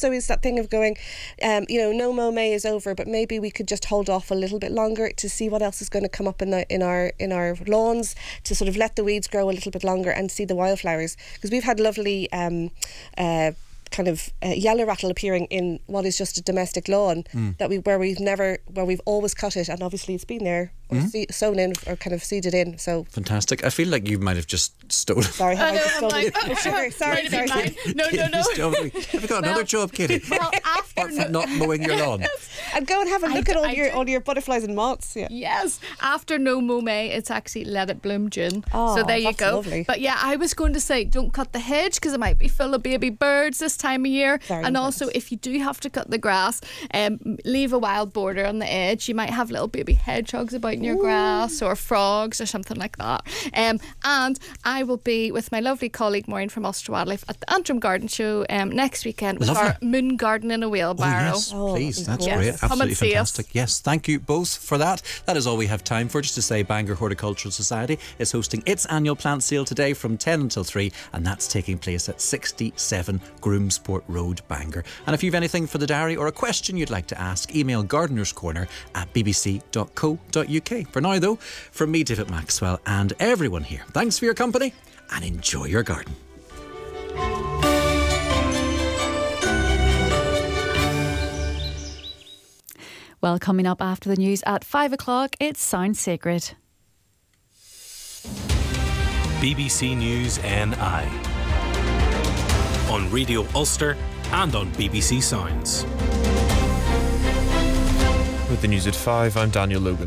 also is that thing of going, no mow May is over, but maybe we could just hold off a little bit longer to see what else is going to come up in our lawns, to sort of let the weeds grow a little bit longer and see the wildflowers, because we've had lovely yellow rattle appearing in what is just a domestic lawn where we've always cut it, and obviously it's been there or sown in or kind of seeded in. So fantastic. I feel like you might have just stolen. Sorry, have I just stolen? Sugar. Sorry. No. Have you got another job, Katie? Well, apart from not mowing your lawn. And go and have a look at all your butterflies and moths. Yeah. Yes. After No Mow May, it's actually Let It Bloom June. Oh, so there you go. Lovely. But yeah, I was going to say, don't cut the hedge because it might be full of baby birds this time of year. Very and important. Also, if you do have to cut the grass, leave a wild border on the edge. You might have little baby hedgehogs about in your grass, or frogs or something like that. And I will be with my lovely colleague Maureen from Ulster Wildlife at the Antrim Garden Show next weekend with our moon garden in a wheelbarrow. Please, that's yes. great. Come Absolutely and see us. fantastic. Yes, thank you both for that. That is all we have time for. Just to say, Bangor Horticultural Society is hosting its annual plant sale today from 10 until 3, and that's taking place at 67 Groomsport Road, Bangor. And if you've anything for the diary or a question you'd like to ask, email gardenerscorner@bbc.co.uk. For now though, from me, David Maxwell, and everyone here, thanks for your company and enjoy your garden. Well, coming up after the news at 5 o'clock, it's Sound Sacred. BBC News NI on Radio Ulster and on BBC Sounds. With the news at 5, I'm Daniel Logan.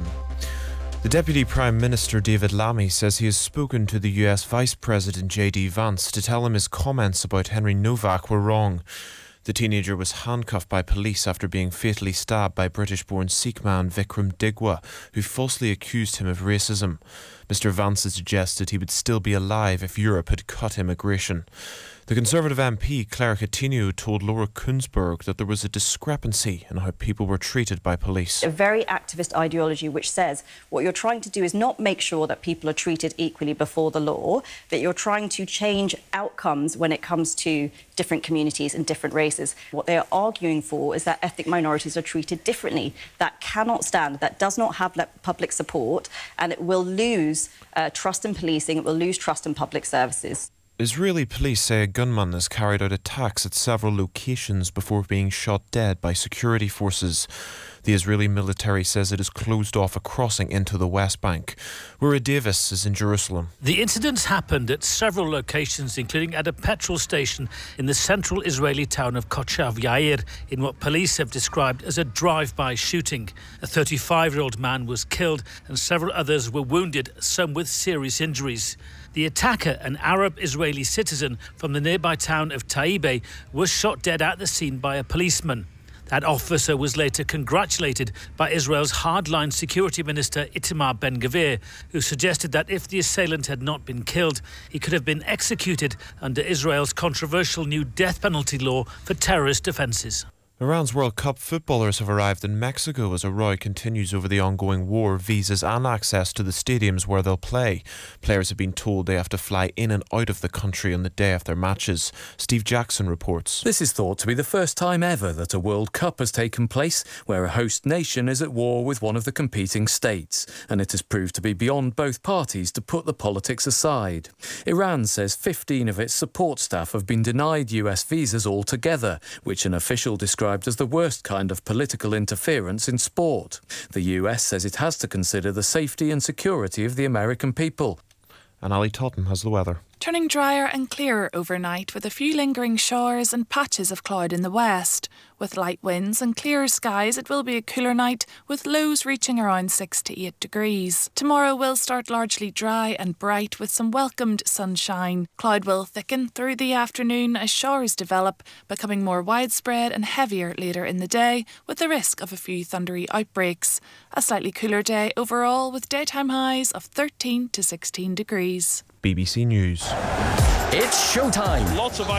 The Deputy Prime Minister David Lammy says he has spoken to the US Vice President J.D. Vance to tell him his comments about Henry Novak were wrong. The teenager was handcuffed by police after being fatally stabbed by British-born Sikh man Vikram Digwa, who falsely accused him of racism. Mr. Vance has suggested he would still be alive if Europe had cut immigration. The Conservative MP Claire Coutinho told Laura Kunsberg that there was a discrepancy in how people were treated by police. A very activist ideology which says what you're trying to do is not make sure that people are treated equally before the law, that you're trying to change outcomes when it comes to different communities and different races. What they are arguing for is that ethnic minorities are treated differently. That cannot stand, that does not have public support, and it will lose trust in policing, it will lose trust in public services. Israeli police say a gunman has carried out attacks at several locations before being shot dead by security forces. The Israeli military says it has closed off a crossing into the West Bank. Rura Davis is in Jerusalem. The incidents happened at several locations, including at a petrol station in the central Israeli town of Kochav Yair, in what police have described as a drive-by shooting. A 35-year-old man was killed and several others were wounded, some with serious injuries. The attacker, an Arab-Israeli citizen from the nearby town of Taibe, was shot dead at the scene by a policeman. That officer was later congratulated by Israel's hardline security minister Itamar Ben-Gvir, who suggested that if the assailant had not been killed, he could have been executed under Israel's controversial new death penalty law for terrorist offences. Iran's World Cup footballers have arrived in Mexico as a row continues over the ongoing war, visas and access to the stadiums where they'll play. Players have been told they have to fly in and out of the country on the day of their matches. Steve Jackson reports. This is thought to be the first time ever that a World Cup has taken place where a host nation is at war with one of the competing states, and it has proved to be beyond both parties to put the politics aside. Iran says 15 of its support staff have been denied US visas altogether, which an official described as the worst kind of political interference in sport. The US says it has to consider the safety and security of the American people. And Ali Totten has the weather. Turning drier and clearer overnight with a few lingering showers and patches of cloud in the west. With light winds and clearer skies, it will be a cooler night with lows reaching around 6 to 8 degrees. Tomorrow will start largely dry and bright with some welcomed sunshine. Cloud will thicken through the afternoon as showers develop, becoming more widespread and heavier later in the day with the risk of a few thundery outbreaks. A slightly cooler day overall with daytime highs of 13 to 16 degrees. BBC News. It's showtime. Lots of